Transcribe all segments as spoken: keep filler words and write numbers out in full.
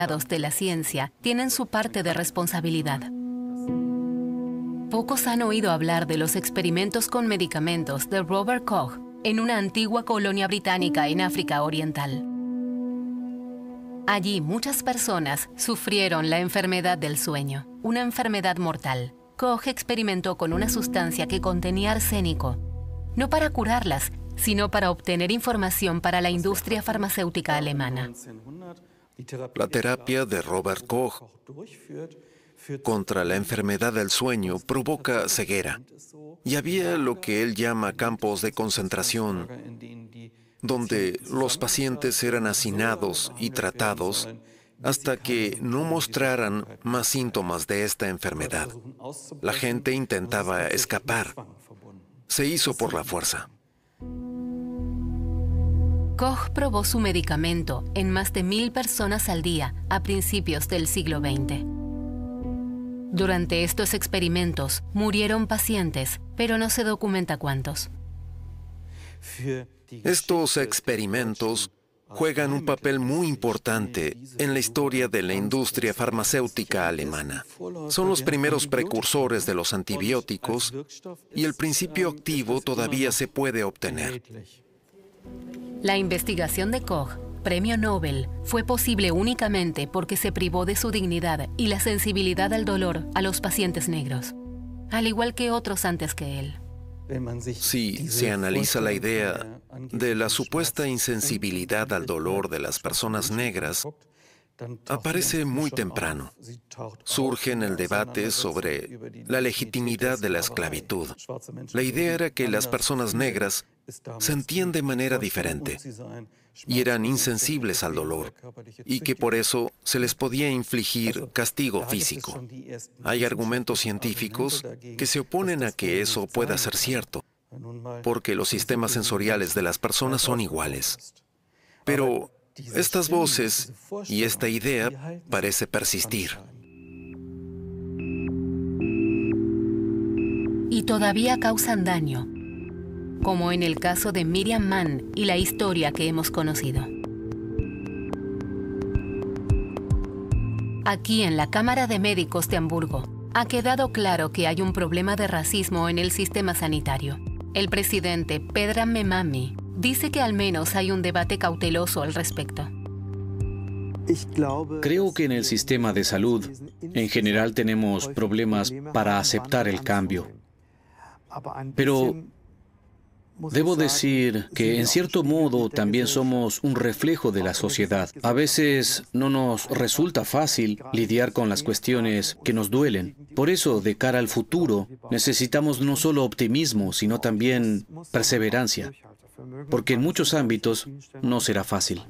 de la ciencia tienen su parte de responsabilidad. Pocos han oído hablar de los experimentos con medicamentos de Robert Koch en una antigua colonia británica en África Oriental. Allí muchas personas sufrieron la enfermedad del sueño, una enfermedad mortal. Koch experimentó con una sustancia que contenía arsénico, no para curarlas, sino para obtener información para la industria farmacéutica alemana. La terapia de Robert Koch contra la enfermedad del sueño provoca ceguera. Y había lo que él llama campos de concentración, donde los pacientes eran hacinados y tratados hasta que no mostraran más síntomas de esta enfermedad. La gente intentaba escapar. Se hizo por la fuerza. Koch probó su medicamento en más de mil personas al día a principios del siglo veinte. Durante estos experimentos murieron pacientes, pero no se documenta cuántos. Estos experimentos juegan un papel muy importante en la historia de la industria farmacéutica alemana. Son los primeros precursores de los antibióticos y el principio activo todavía se puede obtener. La investigación de Koch, premio Nobel, fue posible únicamente porque se privó de su dignidad y la sensibilidad al dolor a los pacientes negros, al igual que otros antes que él. Si se analiza la idea de la supuesta insensibilidad al dolor de las personas negras, aparece muy temprano. Surge en el debate sobre la legitimidad de la esclavitud. La idea era que las personas negras sentían de manera diferente y eran insensibles al dolor, y que por eso se les podía infligir castigo físico. Hay argumentos científicos que se oponen a que eso pueda ser cierto, porque los sistemas sensoriales de las personas son iguales. Pero estas voces y esta idea parece persistir. Y todavía causan daño, como en el caso de Miriam Mann y la historia que hemos conocido. Aquí en la Cámara de Médicos de Hamburgo ha quedado claro que hay un problema de racismo en el sistema sanitario. El presidente Pedram Memami dice que al menos hay un debate cauteloso al respecto. Creo que en el sistema de salud, en general, tenemos problemas para aceptar el cambio. Pero debo decir que, en cierto modo, también somos un reflejo de la sociedad. A veces no nos resulta fácil lidiar con las cuestiones que nos duelen. Por eso, de cara al futuro, necesitamos no solo optimismo, sino también perseverancia, porque en muchos ámbitos no será fácil.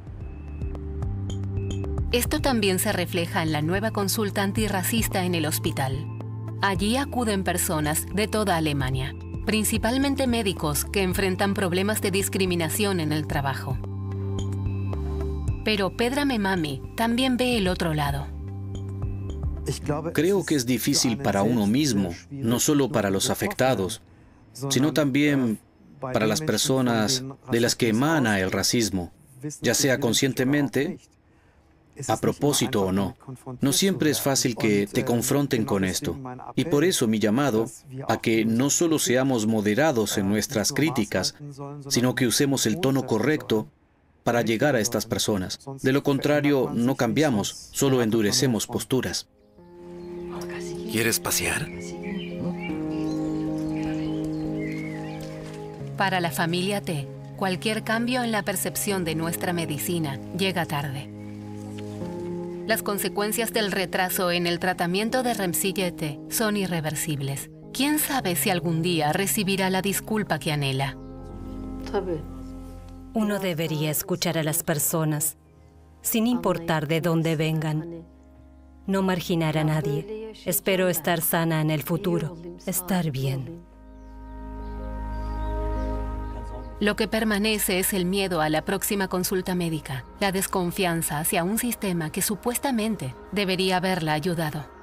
Esto también se refleja en la nueva consulta antirracista en el hospital. Allí acuden personas de toda Alemania, principalmente médicos que enfrentan problemas de discriminación en el trabajo. Pero Pedram Memami también ve el otro lado. Creo que es difícil para uno mismo, no solo para los afectados, sino también para las personas de las que emana el racismo, ya sea conscientemente, a propósito o no. No siempre es fácil que te confronten con esto. Y por eso mi llamado a que no solo seamos moderados en nuestras críticas, sino que usemos el tono correcto para llegar a estas personas. De lo contrario, no cambiamos, solo endurecemos posturas. ¿Quieres pasear? Para la familia T, cualquier cambio en la percepción de nuestra medicina llega tarde. Las consecuencias del retraso en el tratamiento de Remsille T son irreversibles. ¿Quién sabe si algún día recibirá la disculpa que anhela? Uno debería escuchar a las personas, sin importar de dónde vengan. No marginar a nadie. Espero estar sana en el futuro, estar bien. Lo que permanece es el miedo a la próxima consulta médica, la desconfianza hacia un sistema que supuestamente debería haberla ayudado.